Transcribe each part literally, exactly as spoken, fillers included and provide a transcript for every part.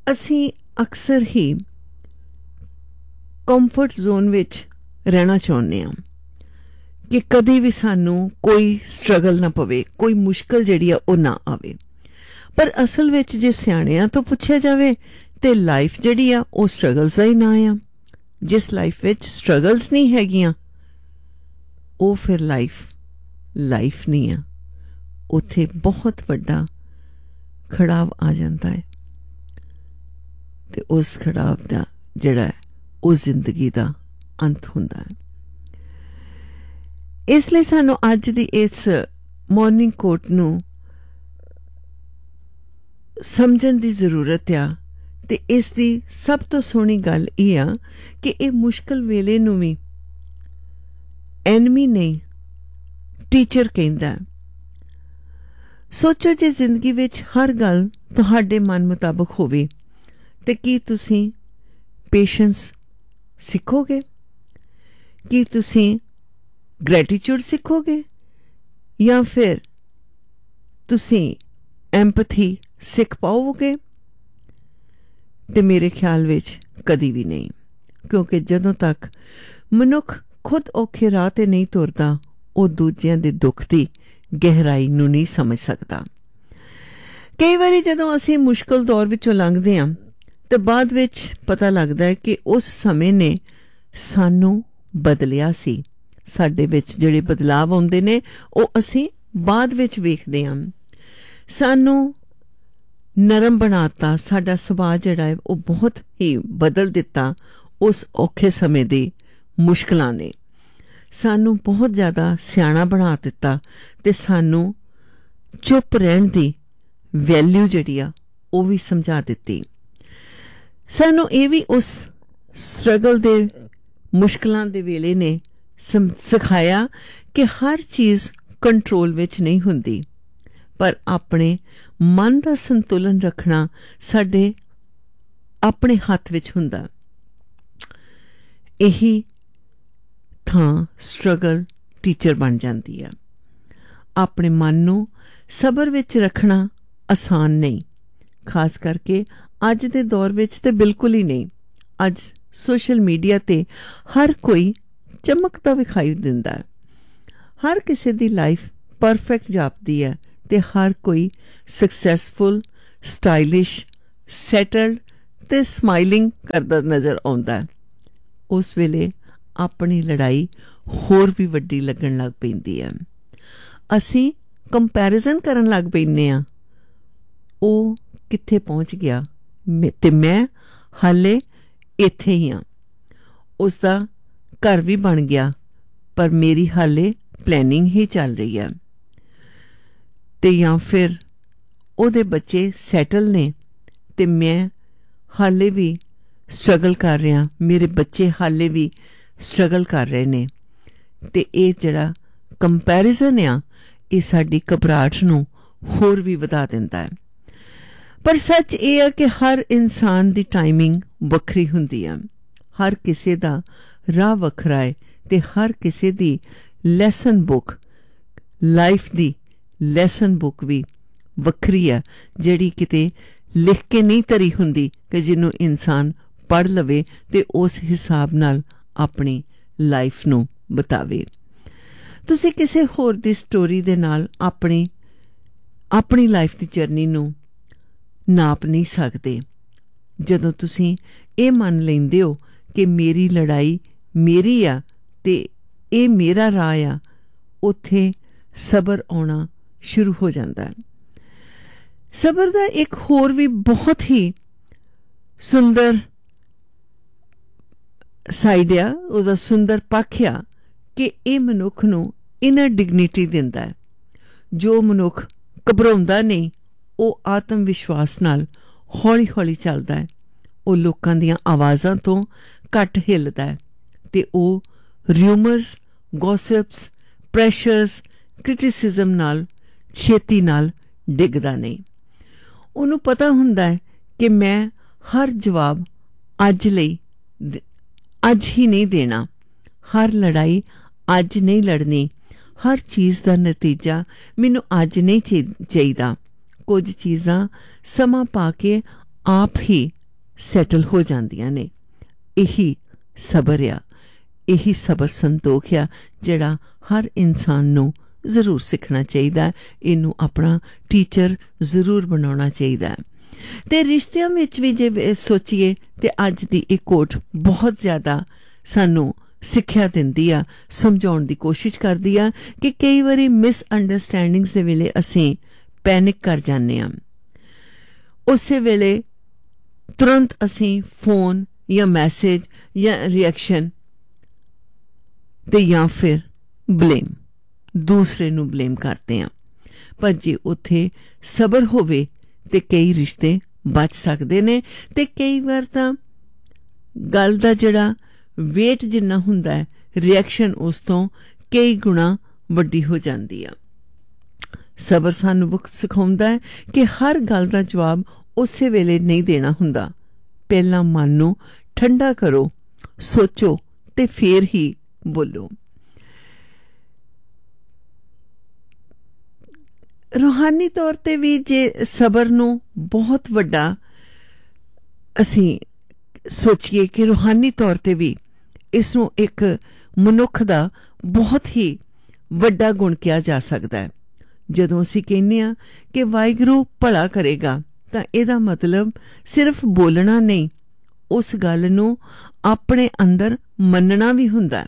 ਅਸੀਂ ਅਕਸਰ ਹੀ comfort zone ਵਿੱਚ ਰਹਿਣਾ ਚਾਹੁੰਦੇ ਹਾਂ ਕਿ ਕਦੇ ਵੀ ਸਾਨੂੰ ਕੋਈ ਸਟਰਗਲ ਨਾ ਪਵੇ, ਕੋਈ ਮੁਸ਼ਕਲ ਜਿਹੜੀ ਆ ਉਹ ਨਾ ਆਵੇ। ਪਰ ਅਸਲ ਵਿੱਚ ਜੇ ਸਿਆਣਿਆਂ ਤੋਂ ਪੁੱਛਿਆ ਜਾਵੇ ਤੇ ਲਾਈਫ ਜਿਹੜੀ ਆ ਉਹ ਸਟਰਗਲਸ ਦਾ ਹੀ ਨਾਂ ਆ। ਜਿਸ ਲਾਈਫ ਵਿੱਚ ਸਟਰਗਲਸ ਨਹੀਂ ਹੈਗੀਆਂ ਉਹ ਫਿਰ ਲਾਈਫ ਲਾਈਫ ਨਹੀਂ ਆ। ਉੱਥੇ ਬਹੁਤ ਵੱਡਾ ਖੜਾਵ ਆ ਜਾਂਦਾ ਹੈ ਤੇ ਉਸ ਖੜਾਵ ਦਾ ਜਿਹੜਾ ਹੈ ਉਹ ਜ਼ਿੰਦਗੀ ਦਾ ਅੰਤ ਹੁੰਦਾ ਹੈ। ਇਸ ਲਈ ਸਾਨੂੰ ਅੱਜ ਦੀ ਇਸ ਮਾਰਨਿੰਗ ਕੋਟ ਨੂੰ ਸਮਝਣ ਦੀ ਜ਼ਰੂਰਤ ਆ। ਤੇ ਇਸ ਦੀ ਸਭ ਤੋਂ ਸੋਹਣੀ ਗੱਲ ਇਹ ਆ ਕਿ ਇਹ ਮੁਸ਼ਕਿਲ ਵੇਲੇ ਨੂੰ ਵੀ ਐਨਮੀ ਨਹੀਂ, ਟੀਚਰ ਕਹਿੰਦਾ। ਸੋਚੋ ਜੇ ਜ਼ਿੰਦਗੀ ਵਿੱਚ ਹਰ ਗੱਲ ਤੁਹਾਡੇ ਮਨ ਮੁਤਾਬਕ ਹੋਵੇ ਤੇ ਕੀ ਤੁਸੀਂ ਪੇਸ਼ੈਂਸ ਸਿੱਖੋਗੇ? ਕੀ ਤੁਸੀਂ ਗ੍ਰੈਟੀਟਿਊਡ ਸਿੱਖੋਗੇ ਜਾਂ ਫਿਰ ਤੁਸੀਂ ਐਂਪਥੀ ਸਿੱਖ ਪਾਓਗੇ? ਤੇ ਮੇਰੇ ਖਿਆਲ ਵਿੱਚ ਕਦੀ ਵੀ ਨਹੀਂ, ਕਿਉਂਕਿ ਜਦੋਂ ਤੱਕ ਮਨੁੱਖ ਖੁਦ ਔਖੇ ਰਾਹ ਤੇ ਨਹੀਂ ਤੁਰਦਾ ਉਹ ਦੂਜਿਆਂ ਦੇ ਦੁੱਖ ਦੀ ਗਹਿਰਾਈ ਨੂੰ ਨਹੀਂ ਸਮਝ ਸਕਦਾ। ਕਈ ਵਾਰੀ ਜਦੋਂ ਅਸੀਂ ਮੁਸ਼ਕਲ ਦੌਰ ਵਿੱਚੋਂ ਲੰਘਦੇ ਹਾਂ ਤੇ ਬਾਅਦ ਵਿੱਚ ਪਤਾ ਲੱਗਦਾ ਹੈ ਕਿ ਉਸ ਸਮੇਂ ਨੇ ਸਾਨੂੰ ਬਦਲਿਆ ਸੀ। ਸਾਡੇ ਵਿੱਚ ਜਿਹੜੇ ਬਦਲਾਵ ਆਉਂਦੇ ਨੇ ਉਹ ਅਸੀਂ ਬਾਅਦ ਵਿੱਚ ਵੇਖਦੇ ਹਾਂ। ਸਾਨੂੰ ਨਰਮ ਬਣਾਤਾ, ਸਾਡਾ ਸੁਭਾਅ ਜਿਹੜਾ ਹੈ ਉਹ ਬਹੁਤ ਹੀ ਬਦਲ ਦਿੱਤਾ। ਉਸ ਔਖੇ ਸਮੇਂ ਦੀ ਮੁਸ਼ਕਲਾਂ ਨੇ ਸਾਨੂੰ ਬਹੁਤ ਜ਼ਿਆਦਾ ਸਿਆਣਾ ਬਣਾ ਦਿੱਤਾ ਤੇ ਸਾਨੂੰ ਚੁੱਪ ਰਹਿਣ ਦੀ ਵੈਲਿਊ ਜਿਹੜੀ ਆ ਉਹ ਵੀ ਸਮਝਾ ਦਿੱਤੀ। ਸਾਨੂੰ ਇਹ ਵੀ ਉਸ ਸਟਰਗਲ ਦੇ ਮੁਸ਼ਕਲਾਂ ਦੇ ਵੇਲੇ ਨੇ ਸਿਖਾਇਆ ਕਿ ਹਰ ਚੀਜ਼ ਕੰਟਰੋਲ ਵਿੱਚ ਨਹੀਂ ਹੁੰਦੀ, ਪਰ ਆਪਣੇ ਮਨ ਦਾ ਸੰਤੁਲਨ ਰੱਖਣਾ ਸਾਡੇ ਆਪਣੇ ਹੱਥ ਵਿੱਚ ਹੁੰਦਾ। ਇਹੀ ਥਾਂ ਸਟਰਗਲ ਟੀਚਰ ਬਣ ਜਾਂਦੀ ਆ। ਆਪਣੇ ਮਨ ਨੂੰ ਸਬਰ ਵਿੱਚ ਰੱਖਣਾ ਆਸਾਨ ਨਹੀਂ, ਖਾਸ ਕਰਕੇ ਅੱਜ ਦੇ ਦੌਰ ਵਿੱਚ ਤੇ ਬਿਲਕੁਲ ਹੀ ਨਹੀਂ। ਅੱਜ ਸੋਸ਼ਲ ਮੀਡੀਆ ਤੇ ਹਰ ਕੋਈ ਚਮਕਦਾ ਵਿਖਾਈ ਦਿੰਦਾ ਹੈ। ਹਰ ਕਿਸੇ ਦੀ ਲਾਈਫ ਪਰਫੈਕਟ ਜਾਪਦੀ ਹੈ ਤੇ ਹਰ ਕੋਈ ਸਕਸੈਸਫੁਲ, ਸਟਾਈਲਿਸ਼, ਸੈਟਲਡ ਤੇ ਸਮਾਈਲਿੰਗ ਕਰਦਾ ਨਜ਼ਰ ਆਉਂਦਾ ਹੈ। ਉਸ ਵੇਲੇ ਆਪਣੀ ਲੜਾਈ ਹੋਰ ਵੀ ਵੱਡੀ ਲੱਗਣ ਲੱਗ ਪੈਂਦੀ ਹੈ। ਅਸੀਂ ਕੰਪੈਰੀਜ਼ਨ ਕਰਨ ਲੱਗ ਪੈਂਦੇ ਹਾਂ, ਉਹ ਕਿੱਥੇ ਪਹੁੰਚ ਗਿਆ ਤੇ ਮੈਂ ਹਾਲੇ ਇੱਥੇ ਹੀ ਹਾਂ। ਉਸ ਦਾ ਘਰ ਵੀ ਬਣ ਗਿਆ ਪਰ ਮੇਰੀ ਹਾਲੇ ਪਲੈਨਿੰਗ ਹੀ ਚੱਲ ਰਹੀ ਹੈ। ਤੇ ਜਾਂ ਫਿਰ ਉਹਦੇ ਬੱਚੇ ਸੈਟਲ ਨੇ ਤੇ ਮੈਂ ਹਾਲੇ ਵੀ ਸਟਰਗਲ ਕਰ ਰਿਹਾ, ਮੇਰੇ ਬੱਚੇ ਹਾਲੇ ਵੀ ਸਟਰਗਲ ਕਰ ਰਹੇ ਨੇ। ਤੇ ਇਹ ਜਿਹੜਾ ਕੰਪੈਰੀਜ਼ਨ ਆ ਇਹ ਸਾਡੀ ਘਬਰਾਹਟ ਨੂੰ ਹੋਰ ਵੀ ਵਧਾ ਦਿੰਦਾ ਹੈ। ਪਰ ਸੱਚ ਇਹ ਹੈ ਕਿ ਹਰ ਇਨਸਾਨ ਦੀ ਟਾਈਮਿੰਗ ਵੱਖਰੀ ਹੁੰਦੀ ਹੈ। ਹਰ ਕਿਸੇ ਦਾ ਰਾਹ ਵੱਖਰਾ ਹੈ ਤੇ ਹਰ ਕਿਸੇ ਦੀ ਲੈਸਨ ਬੁੱਕ, ਲਾਈਫ ਦੀ ਲੈਸਨ ਬੁੱਕ ਵੀ ਵੱਖਰੀ ਹੈ, ਜਿਹੜੀ ਕਿਤੇ ਲਿਖ ਕੇ ਨਹੀਂ ਧਰੀ ਹੁੰਦੀ ਕਿ ਜਿਹਨੂੰ ਇਨਸਾਨ ਪੜ੍ਹ ਲਵੇ ਤੇ ਉਸ ਹਿਸਾਬ ਨਾਲ ਆਪਣੀ ਲਾਈਫ ਨੂੰ ਬਿਤਾਵੇ। ਤੁਸੀਂ ਕਿਸੇ ਹੋਰ ਦੀ ਸਟੋਰੀ ਦੇ ਨਾਲ ਆਪਣੀ ਆਪਣੀ ਲਾਈਫ ਦੀ ਜਰਨੀ ਨੂੰ ਨਾਪ ਨਹੀਂ ਸਕਦੇ। ਜਦੋਂ ਤੁਸੀਂ ਇਹ ਮੰਨ ਲੈਂਦੇ ਹੋ ਕਿ ਮੇਰੀ ਲੜਾਈ ਮੇਰੀ ਆ ਤੇ ਇਹ ਮੇਰਾ ਰਾਹ ਆ, ਉੱਥੇ ਸਬਰ ਆਉਣਾ ਸ਼ੁਰੂ ਹੋ ਜਾਂਦਾ ਹੈ। ਸਬਰ ਦਾ ਇੱਕ ਹੋਰ ਵੀ ਬਹੁਤ ਹੀ ਸੁੰਦਰ ਸਾਈਡ ਆ, ਉਹਦਾ ਸੁੰਦਰ ਪੱਖ ਆ ਕਿ ਇਹ ਮਨੁੱਖ ਨੂੰ ਇਨਰ ਡਿਗਨਿਟੀ ਦਿੰਦਾ ਹੈ। ਜੋ ਮਨੁੱਖ ਘਬਰਾਉਂਦਾ ਨਹੀਂ ਉਹ ਆਤਮ ਵਿਸ਼ਵਾਸ ਨਾਲ ਹੌਲੀ ਹੌਲੀ ਚੱਲਦਾ ਹੈ। ਉਹ ਲੋਕਾਂ ਦੀਆਂ ਆਵਾਜ਼ਾਂ ਤੋਂ ਘੱਟ ਹਿੱਲਦਾ ਹੈ ਤੇ ਉਹ ਰਿਊਮਰਸ, ਗੌਸਿਪਸ, ਪ੍ਰੈਸ਼ਰਸ, ਕ੍ਰਿਟਿਸਿਜ਼ਮ ਨਾਲ ਛੇਤੀ ਨਾਲ ਡਿੱਗਦਾ ਨਹੀਂ। ਉਹਨੂੰ ਪਤਾ ਹੁੰਦਾ ਹੈ ਕਿ ਮੈਂ ਹਰ ਜਵਾਬ ਅੱਜ ਲਈ ਅੱਜ ਹੀ ਨਹੀਂ ਦੇਣਾ, ਹਰ ਲੜਾਈ ਅੱਜ ਨਹੀਂ ਲੜਨੀ, ਹਰ ਚੀਜ਼ ਦਾ ਨਤੀਜਾ ਮੈਨੂੰ ਅੱਜ ਨਹੀਂ ਚਾਹੀਦਾ। ਕੁਝ ਚੀਜ਼ਾਂ ਸਮਾਂ ਪਾ ਕੇ ਆਪ ਹੀ ਸੈਟਲ ਹੋ ਜਾਂਦੀਆਂ ਨੇ। ਇਹੀ ਸਬਰ ਆ, ਇਹੀ ਸਬਰ ਸੰਤੋਖ ਆ ਜਿਹੜਾ ਹਰ ਇਨਸਾਨ ਨੂੰ ਜ਼ਰੂਰ ਸਿੱਖਣਾ ਚਾਹੀਦਾ। ਇਹਨੂੰ ਆਪਣਾ ਟੀਚਰ ਜ਼ਰੂਰ ਬਣਾਉਣਾ ਚਾਹੀਦਾ। ਅਤੇ ਰਿਸ਼ਤਿਆਂ ਵਿੱਚ ਵੀ ਜੇ ਸੋਚੀਏ ਤਾਂ ਅੱਜ ਦੀ ਇਹ ਕੋਟ ਬਹੁਤ ਜ਼ਿਆਦਾ ਸਾਨੂੰ ਸਿੱਖਿਆ ਦਿੰਦੀ ਆ, ਸਮਝਾਉਣ ਦੀ ਕੋਸ਼ਿਸ਼ ਕਰਦੀ ਆ ਕਿ ਕਈ ਵਾਰੀ ਮਿਸਅੰਡਰਸਟੈਂਡਿੰਗਸ ਦੇ ਵੇਲੇ ਅਸੀਂ ਪੈਨਿਕ ਕਰ ਜਾਂਦੇ ਹਾਂ। ਉਸੇ ਵੇਲੇ ਤੁਰੰਤ ਅਸੀਂ ਫੋਨ ਜਾਂ ਮੈਸੇਜ ਜਾਂ ਰਿਐਕਸ਼ਨ ਅਤੇ ਜਾਂ ਫਿਰ ਬਲੇਮ, ਦੂਸਰੇ ਨੂੰ ਬਲੇਮ ਕਰਦੇ ਹਾਂ। ਪਰ ਜੇ ਉੱਥੇ ਸਬਰ ਹੋਵੇ ਤਾਂ ਕਈ ਰਿਸ਼ਤੇ ਬਚ ਸਕਦੇ ਨੇ। ਅਤੇ ਕਈ ਵਾਰ ਤਾਂ ਗੱਲ ਦਾ ਜਿਹੜਾ ਵੇਟ ਜਿੰਨਾ ਹੁੰਦਾ ਹੈ, ਰਿਐਕਸ਼ਨ ਉਸ ਤੋਂ ਕਈ ਗੁਣਾ ਵੱਡੀ ਹੋ ਜਾਂਦੀ ਆ। ਸਬਰ ਸਾਨੂੰ ਬੁੱਕ ਸਿਖਾਉਂਦਾ ਹੈ ਕਿ ਹਰ ਗੱਲ ਦਾ ਜਵਾਬ ਉਸੇ ਵੇਲੇ ਨਹੀਂ ਦੇਣਾ ਹੁੰਦਾ। ਪਹਿਲਾਂ ਮਨ ਨੂੰ ਠੰਡਾ ਕਰੋ, ਸੋਚੋ ਅਤੇ ਫਿਰ ਹੀ ਬੋਲੋ। ਰੂਹਾਨੀ ਤੌਰ 'ਤੇ ਵੀ ਜੇ ਸਬਰ ਨੂੰ ਬਹੁਤ ਵੱਡਾ ਅਸੀਂ ਸੋਚੀਏ ਕਿ ਰੂਹਾਨੀ ਤੌਰ 'ਤੇ ਵੀ ਇਸ ਨੂੰ ਇੱਕ ਮਨੁੱਖ ਦਾ ਬਹੁਤ ਹੀ ਵੱਡਾ ਗੁਣ ਕਿਹਾ ਜਾ ਸਕਦਾ ਹੈ। ਜਦੋਂ ਅਸੀਂ ਕਹਿੰਦੇ ਹਾਂ ਕਿ ਵਾਹਿਗੁਰੂ ਭਲਾ ਕਰੇਗਾ ਤਾਂ ਇਹਦਾ ਮਤਲਬ ਸਿਰਫ ਬੋਲਣਾ ਨਹੀਂ, ਉਸ ਗੱਲ ਨੂੰ ਆਪਣੇ ਅੰਦਰ ਮੰਨਣਾ ਵੀ ਹੁੰਦਾ।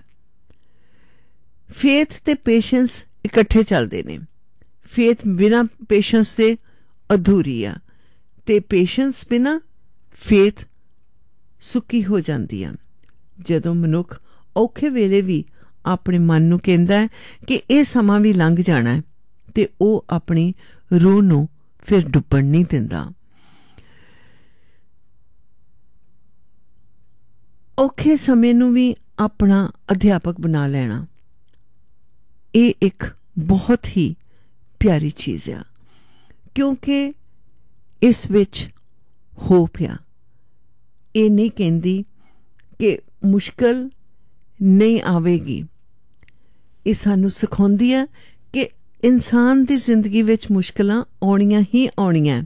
ਫੇਥ ਅਤੇ ਪੇਸ਼ੈਂਸ ਇਕੱਠੇ ਚੱਲਦੇ ਨੇ। ਫੇਥ ਬਿਨਾਂ ਪੇਸ਼ੈਂਸ ਦੇ ਅਧੂਰੀ ਆ, ਅਤੇ ਪੇਸ਼ੈਂਸ ਬਿਨਾਂ ਫੇਥ ਸੁੱਕੀ ਹੋ ਜਾਂਦੀ ਆ। ਜਦੋਂ ਮਨੁੱਖ ਔਖੇ ਵੇਲੇ ਵੀ ਆਪਣੇ ਮਨ ਨੂੰ ਕਹਿੰਦਾ ਹੈ ਕਿ ਇਹ ਸਮਾਂ ਵੀ ਲੰਘ ਜਾਣਾ ਹੈ, ਅਤੇ ਉਹ ਆਪਣੀ ਰੂਹ ਨੂੰ ਫਿਰ ਡੁੱਬਣ ਨਹੀਂ ਦਿੰਦਾ। ਔਖੇ ਸਮੇਂ ਨੂੰ ਵੀ ਆਪਣਾ ਅਧਿਆਪਕ ਬਣਾ ਲੈਣਾ, ਇਹ ਇੱਕ ਬਹੁਤ ਹੀ ਪਿਆਰੀ ਚੀਜ਼ ਆ, ਕਿਉਂਕਿ ਇਸ ਵਿੱਚ ਹੋਪ ਆ। ਇਹ ਨਹੀਂ ਕਹਿੰਦੀ ਕਿ ਮੁਸ਼ਕਲ ਨਹੀਂ ਆਵੇਗੀ, ਇਹ ਸਾਨੂੰ ਸਿਖਾਉਂਦੀ ਆ ਕਿ ਇਨਸਾਨ ਦੀ ਜ਼ਿੰਦਗੀ ਵਿੱਚ ਮੁਸ਼ਕਲਾਂ ਆਉਣੀਆਂ ਹੀ ਆਉਣੀਆਂ,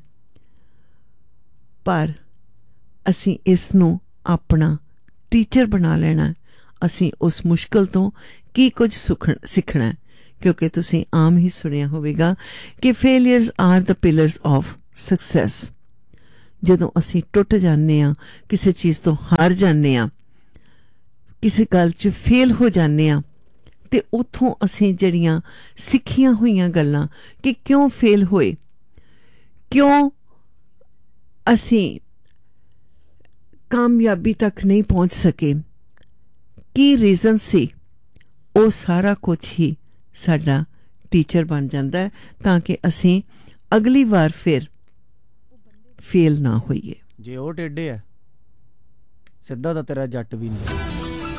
ਪਰ ਅਸੀਂ ਇਸ ਨੂੰ ਆਪਣਾ ਟੀਚਰ ਬਣਾ ਲੈਣਾ। ਅਸੀਂ ਉਸ ਮੁਸ਼ਕਲ ਤੋਂ ਕੀ ਕੁਝ ਸੁਖ ਸਿੱਖਣਾ, ਕਿਉਂਕਿ ਤੁਸੀਂ ਆਮ ਹੀ ਸੁਣਿਆ ਹੋਵੇਗਾ ਕਿ ਫੇਲੀਅਰਸ are the pillars of success. ਜਦੋਂ ਅਸੀਂ ਟੁੱਟ ਜਾਂਦੇ ਹਾਂ, ਕਿਸੇ ਚੀਜ਼ ਤੋਂ ਹਾਰ ਜਾਂਦੇ ਹਾਂ, ਕਿਸੇ ਗੱਲ 'ਚ ਫੇਲ ਹੋ ਜਾਂਦੇ ਹਾਂ, ਅਤੇ ਉੱਥੋਂ ਅਸੀਂ ਜਿਹੜੀਆਂ ਸਿੱਖੀਆਂ ਹੋਈਆਂ ਗੱਲਾਂ ਕਿ ਕਿਉਂ ਫੇਲ ਹੋਏ, ਕਿਉਂ ਅਸੀਂ ਕਾਮਯਾਬੀ ਤੱਕ ਨਹੀਂ ਪਹੁੰਚ ਸਕੇ, ਕੀ ਰੀਜ਼ਨ ਸੀ, ਉਹ ਸਾਰਾ ਕੁਝ ਹੀ ਸਾਡਾ ਟੀਚਰ ਬਣ ਜਾਂਦਾ ਹੈ, ਤਾਂ ਕਿ ਅਸੀਂ ਅਗਲੀ ਵਾਰ ਫਿਰ ਫੇਲ ਨਾ ਹੋਈਏ। ਜੇ ਉਹ ਟੇਢੇ ਆ, ਸਿੱਧਾ ਤਾਂ ਤੇਰਾ ਜੱਟ ਵੀ ਨਹੀਂ।